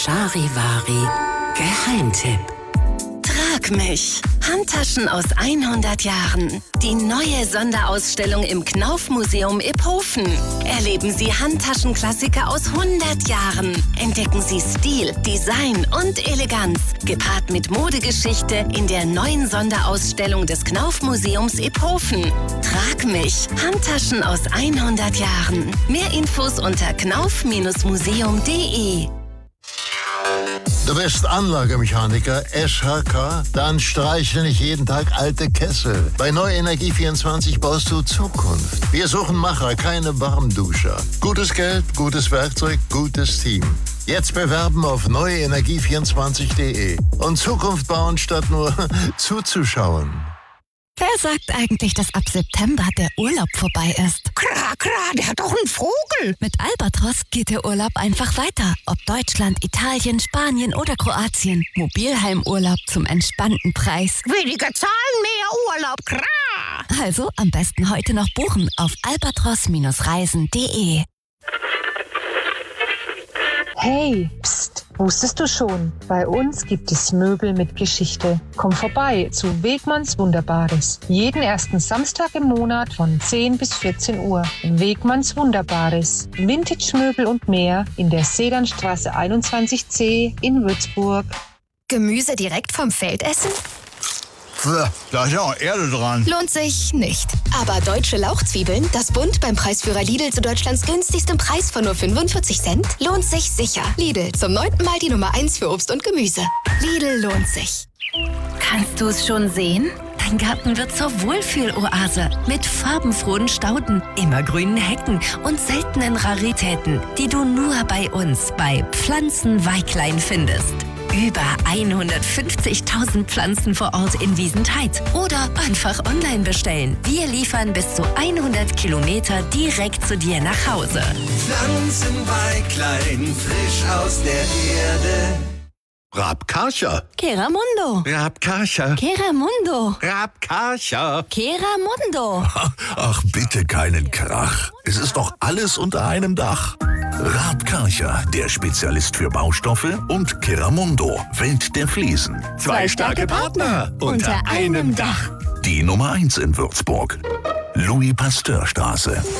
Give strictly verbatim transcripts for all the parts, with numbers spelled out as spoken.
Charivari Geheimtipp. Trag mich. Handtaschen aus hundert Jahren. Die neue Sonderausstellung im Knauf-Museum Iphofen. Erleben Sie Handtaschenklassiker aus hundert Jahren. Entdecken Sie Stil, Design und Eleganz. Gepaart mit Modegeschichte in der neuen Sonderausstellung des Knauf-Museums Iphofen. Trag mich. Handtaschen aus hundert Jahren. Mehr Infos unter knauf museum punkt de. Du bist Anlagemechaniker S H K? Dann streiche nicht jeden Tag alte Kessel. Bei Neue Energie vierundzwanzig baust du Zukunft. Wir suchen Macher, keine Warmduscher. Gutes Geld, gutes Werkzeug, gutes Team. Jetzt bewerben auf neue energie vierundzwanzig punkt de und Zukunft bauen, statt nur zuzuschauen. Wer sagt eigentlich, dass ab September der Urlaub vorbei ist? Kra, kra, der hat doch einen Vogel. Mit Albatros geht der Urlaub einfach weiter. Ob Deutschland, Italien, Spanien oder Kroatien. Mobilheimurlaub zum entspannten Preis. Weniger zahlen, mehr Urlaub, kra. Also am besten heute noch buchen auf albatros Reisen punkt de. Hey, psst, wusstest du schon? Bei uns gibt es Möbel mit Geschichte. Komm vorbei zu Wegmanns Wunderbares. Jeden ersten Samstag im Monat von zehn bis vierzehn Uhr. Wegmanns Wunderbares. Vintage-Möbel und mehr in der Sedanstraße einundzwanzig C in Würzburg. Gemüse direkt vom Feld essen? Da ist ja auch Erde dran. Lohnt sich nicht. Aber deutsche Lauchzwiebeln, das Bund beim Preisführer Lidl zu Deutschlands günstigstem Preis von nur fünfundvierzig Cent, lohnt sich sicher. Lidl, zum neunten Mal die Nummer eins für Obst und Gemüse. Lidl lohnt sich. Kannst du es schon sehen? Dein Garten wird zur Wohlfühloase mit farbenfrohen Stauden, immergrünen Hecken und seltenen Raritäten, die du nur bei uns bei Pflanzenweiklein findest. Über hundertfünfzigtausend Pflanzen vor Ort in Wiesentheid. Oder einfach online bestellen. Wir liefern bis zu hundert Kilometer direkt zu dir nach Hause. Pflanzenweiklein, frisch aus der Erde. Rabkarcher. Keramundo. Rabkarcher. Keramundo. Rabkarcher. Keramundo. Ach, bitte keinen Krach. Es ist doch alles unter einem Dach. Rabkarcher, der Spezialist für Baustoffe, und Keramundo, Welt der Fliesen. Zwei starke Partner unter einem Dach. Die Nummer eins in Würzburg. Louis-Pasteur-Straße.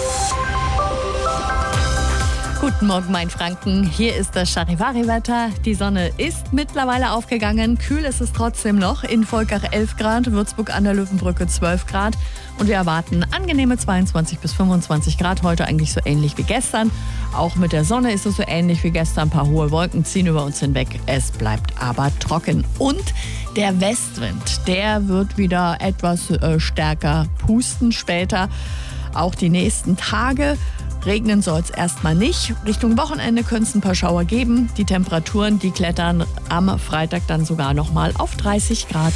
Guten Morgen, mein Franken. Hier ist das Charivari-Wetter. Die Sonne ist mittlerweile aufgegangen. Kühl ist es trotzdem noch. In Volkach elf Grad, Würzburg an der Löwenbrücke zwölf Grad. Und wir erwarten angenehme zweiundzwanzig bis fünfundzwanzig Grad. Heute eigentlich so ähnlich wie gestern. Auch mit der Sonne ist es so ähnlich wie gestern. Ein paar hohe Wolken ziehen über uns hinweg. Es bleibt aber trocken. Und der Westwind, der wird wieder etwas äh, stärker pusten später. Auch die nächsten Tage. Regnen soll es erstmal nicht. Richtung Wochenende können es ein paar Schauer geben. Die Temperaturen, die klettern am Freitag dann sogar noch mal auf dreißig Grad.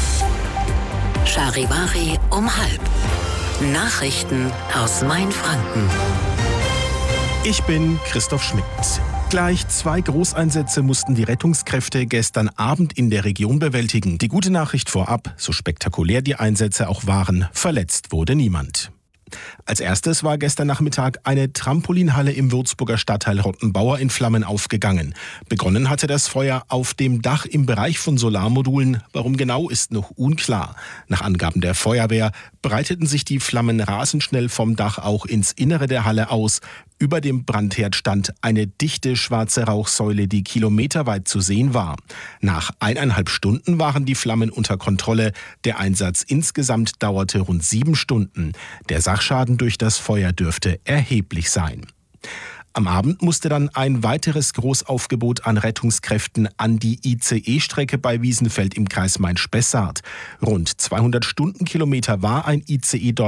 Charivari um halb. Nachrichten aus Mainfranken. Ich bin Christoph Schmidt. Gleich zwei Großeinsätze mussten die Rettungskräfte gestern Abend in der Region bewältigen. Die gute Nachricht vorab, so spektakulär die Einsätze auch waren, verletzt wurde niemand. Als erstes war gestern Nachmittag eine Trampolinhalle im Würzburger Stadtteil Rottenbauer in Flammen aufgegangen. Begonnen hatte das Feuer auf dem Dach im Bereich von Solarmodulen. Warum genau, ist noch unklar. Nach Angaben der Feuerwehr breiteten sich die Flammen rasend schnell vom Dach auch ins Innere der Halle aus. Über dem Brandherd stand eine dichte schwarze Rauchsäule, die kilometerweit zu sehen war. Nach eineinhalb Stunden waren die Flammen unter Kontrolle. Der Einsatz insgesamt dauerte rund sieben Stunden. Der Sachschaden durch das Feuer dürfte erheblich sein. Am Abend musste dann ein weiteres Großaufgebot an Rettungskräften an die I C E-Strecke bei Wiesenfeld im Kreis Main-Spessart. Rund zweihundert Stundenkilometer war ein I C E dort